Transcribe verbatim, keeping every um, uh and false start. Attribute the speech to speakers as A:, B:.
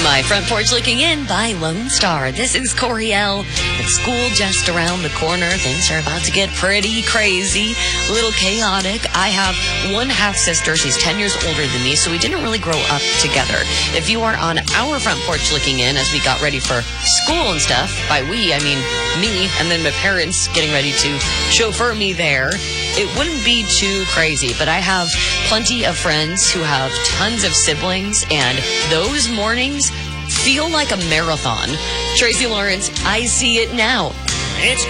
A: My Front Porch Looking In by Lone Star. This is Coriel. It's school just around the corner. Things are about to get pretty crazy, a little chaotic. I have one half-sister. She's ten years older than me, so we didn't really grow up together. If you are on our Front Porch Looking In as we got ready for school and stuff, by we, I mean me, and then my parents getting ready to chauffeur me there, it wouldn't be too crazy, but I have plenty of friends who have tons of siblings, and those mornings feel like a marathon. Tracy Lawrence, I see it now. It's